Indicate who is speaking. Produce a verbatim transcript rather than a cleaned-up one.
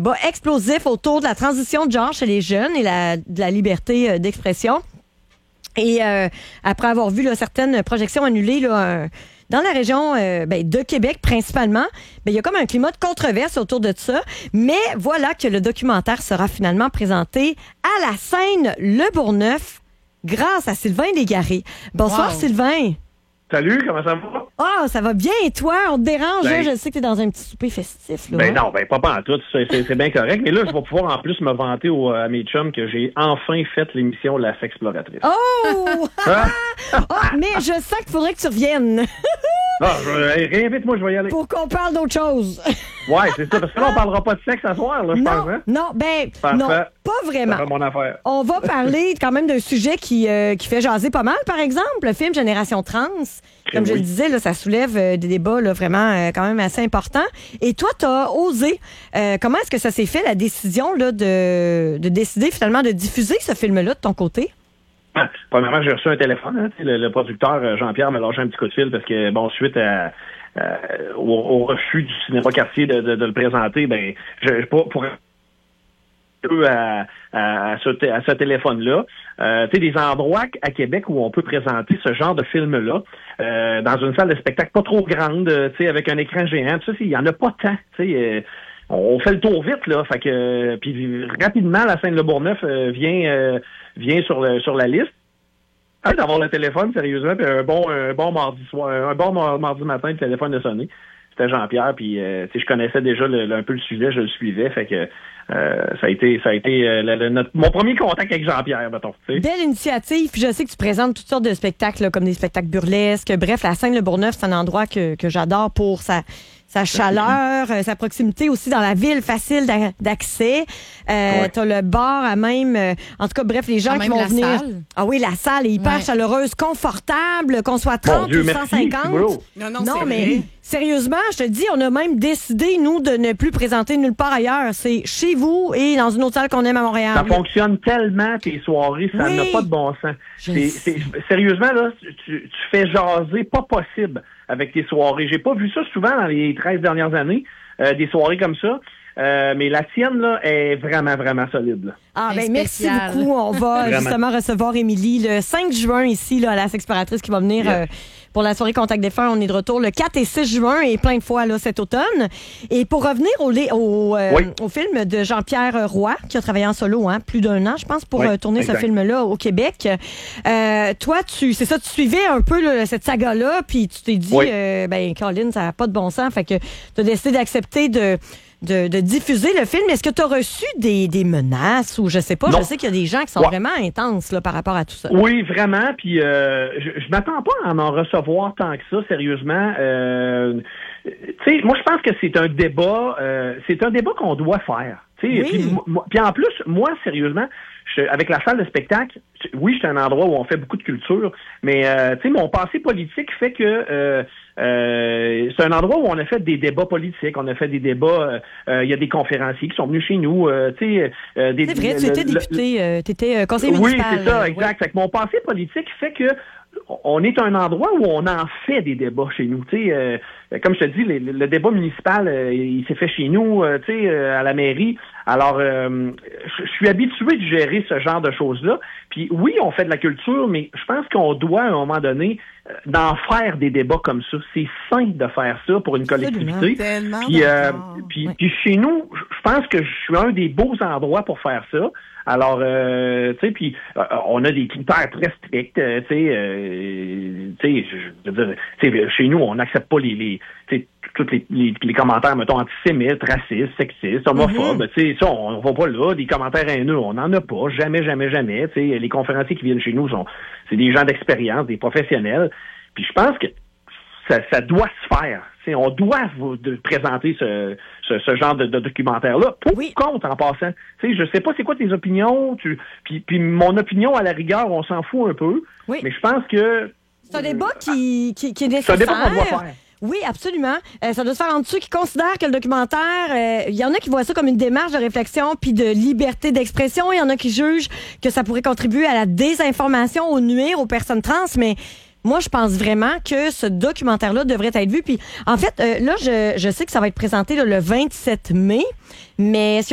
Speaker 1: débat explosif autour de la transition de genre chez les jeunes et la, de la liberté euh, d'expression. Et euh, après avoir vu là, certaines projections annulées là, un, dans la région euh, ben, de Québec principalement, ben, il y a comme un climat de controverse autour de ça. Mais voilà que le documentaire sera finalement présenté à la scène Le Bourgneuf grâce à Sylvain Légaré. Bonsoir wow. Sylvain.
Speaker 2: Salut, comment ça va?
Speaker 1: Ah, oh, ça va bien et toi? On te dérange, ben,
Speaker 2: là,
Speaker 1: je sais que t'es dans un petit souper festif. Là,
Speaker 2: ben
Speaker 1: hein?
Speaker 2: non, ben pas pas en tout, c'est, c'est, c'est bien correct. Mais là, je vais pouvoir en plus me vanter au, à mes chums que j'ai enfin fait l'émission La Sexploratrice.
Speaker 1: Oh!
Speaker 2: Hein?
Speaker 1: oh! Mais je sens qu'il faudrait que tu reviennes.
Speaker 2: Ah, réinvite-moi, je vais y aller.
Speaker 1: Pour qu'on parle d'autre chose.
Speaker 2: Ouais, c'est ça, parce que là, on parlera pas de sexe ce soir, là, je
Speaker 1: non,
Speaker 2: pense. Hein?
Speaker 1: Non, ben,
Speaker 2: Parfait.
Speaker 1: non, pas vraiment.
Speaker 2: C'est mon affaire.
Speaker 1: On va parler quand même d'un sujet qui, euh, qui fait jaser pas mal, par exemple, le film Génération Trans. Comme oui. je le disais, là, ça soulève euh, des débats là, vraiment euh, quand même assez importants. Et toi, tu as osé. Euh, comment est-ce que ça s'est fait, la décision là, de, de décider finalement de diffuser ce film-là de ton côté?
Speaker 2: Ah, premièrement, j'ai reçu un téléphone. Hein, le, le producteur Jean-Pierre m'a lâché un petit coup de fil parce que, bon, suite à, à, au, au refus du cinéma quartier de, de, de le présenter, ben, je, je pour, pour à, à, à, ce, à ce téléphone-là. Euh, tu sais, des endroits à Québec où on peut présenter ce genre de film-là, euh, dans une salle de spectacle pas trop grande, tu sais, avec un écran géant, tout ça, il y en a pas tant, tu sais. Euh, on fait le tour vite, là. Fait que, euh, puis rapidement, la scène Le Bourgneuf euh, vient, euh, vient sur le, sur la liste. Ah, d'avoir le téléphone, sérieusement, puis un bon, un bon mardi soir, un bon mardi matin, le téléphone a sonné. C'était Jean-Pierre, puis euh, je connaissais déjà le, le, un peu le sujet, je le suivais, fait que euh, ça a été, ça a été euh, le, le, notre, mon premier contact avec Jean-Pierre, mettons. T'sais.
Speaker 1: Belle initiative, puis je sais que tu présentes toutes sortes de spectacles, là, comme des spectacles burlesques. Bref, la scène Le Bourgneuf, c'est un endroit que, que j'adore pour sa, sa chaleur, euh, sa proximité aussi dans la ville, facile d'a- d'accès. Euh, ouais. T'as le bar à même, euh, en tout cas, bref, les gens
Speaker 3: Quand
Speaker 1: qui vont
Speaker 3: la
Speaker 1: venir.
Speaker 3: Salle.
Speaker 1: Ah oui, la salle est hyper ouais. chaleureuse, confortable, qu'on soit trente
Speaker 2: Dieu,
Speaker 1: ou cent cinquante.
Speaker 2: Merci,
Speaker 3: non, non,
Speaker 1: non
Speaker 3: c'est
Speaker 1: mais
Speaker 3: vrai.
Speaker 1: Sérieusement, je te dis, on a même décidé, nous, de ne plus présenter nulle part ailleurs. C'est chez vous et dans une autre salle qu'on aime à Montréal.
Speaker 2: Ça fonctionne tellement, tes soirées, ça
Speaker 1: oui.
Speaker 2: n'a pas de bon sens. C'est, c'est, sérieusement, là, tu, tu fais jaser pas possible avec tes soirées. J'ai pas vu ça souvent dans les treize dernières années, euh, des soirées comme ça. Euh, mais la tienne, là, est vraiment, vraiment solide. Là.
Speaker 1: Ah, ben merci beaucoup. On va justement recevoir Émilie le cinq juin ici, là, à la Sexploratrice qui va venir yeah. euh, pour la soirée Contact Défunt. On est de retour le quatre et six juin et plein de fois là, cet automne. Et pour revenir au, au, euh, oui. au film de Jean-Pierre Roy, qui a travaillé en solo hein, plus d'un an, je pense, pour oui, euh, tourner exact. ce film-là au Québec. Euh, toi, tu c'est ça, tu suivais un peu là, cette saga-là, puis tu t'es dit, oui. euh, ben, Colin, ça n'a pas de bon sens. Fait que tu as décidé d'accepter de... De, de diffuser le film. Est-ce que tu as reçu des, des menaces ou je sais pas? Non. Je sais qu'il y a des gens qui sont ouais. vraiment intenses là, par rapport à tout ça.
Speaker 2: Oui, vraiment. Puis euh, je, je m'attends pas à en recevoir tant que ça, sérieusement. Euh, tu sais, moi, je pense que c'est un débat. Euh, c'est un débat qu'on doit faire. Oui. Puis, puis en plus, moi, sérieusement, je, avec la salle de spectacle, oui, c'est un endroit où on fait beaucoup de culture, mais euh, tu sais, mon passé politique fait que euh, euh, c'est un endroit où on a fait des débats politiques, on a fait des débats. Il euh, y a des conférenciers qui sont venus chez nous. Euh, tu sais, euh, des.
Speaker 1: C'est vrai, tu étais député, euh, tu étais conseiller municipal.
Speaker 2: Oui, c'est ça,
Speaker 1: euh,
Speaker 2: exact.
Speaker 1: Ouais.
Speaker 2: Fait que mon passé politique fait que on est un endroit où on en fait des débats chez nous. Tu sais, euh, comme je te dis, le, le débat municipal, euh, il s'est fait chez nous, euh, tu sais, euh, à la mairie. Alors, euh, je suis habitué de gérer ce genre de choses-là. Puis oui, on fait de la culture, mais je pense qu'on doit, à un moment donné, d'en faire des débats comme ça. C'est sain de faire ça pour une collectivité. Puis, euh, puis, ouais. puis chez nous, je pense que je suis un des beaux endroits pour faire ça. Alors, euh, tu sais, puis euh, on a des critères très stricts, euh, tu sais, euh, tu sais, je veux dire, tu sais, chez nous, on n'accepte pas les, les tu sais, tous les, les, les commentaires, mettons, antisémites, racistes, sexistes, homophobes, mm-hmm. tu sais, ça, on, on va pas là, des commentaires haineux, on n'en a pas, jamais, jamais, jamais, tu sais, les conférenciers qui viennent chez nous sont, c'est des gens d'expérience, des professionnels, puis je pense que ça, ça doit se faire. T'sais, on doit vous de présenter ce, ce, ce genre de, de documentaire-là. Pour oui. contre, en passant. T'sais, je sais pas c'est quoi tes opinions. Tu, puis, puis mon opinion, à la rigueur, on s'en fout un peu.
Speaker 1: Oui.
Speaker 2: Mais je pense que...
Speaker 1: C'est un débat qui, qui, qui est nécessaire.
Speaker 2: C'est un débat qu'on doit faire.
Speaker 1: Oui, absolument. Euh, ça doit se faire entre ceux qui considèrent que le documentaire, il euh, y en a qui voient ça comme une démarche de réflexion puis de liberté d'expression. Il y en a qui jugent que ça pourrait contribuer à la désinformation, au nuire aux personnes trans, mais... Moi, je pense vraiment que ce documentaire-là devrait être vu. Puis, en fait, euh, là, je, je sais que ça va être présenté là, le vingt-sept mai, mais si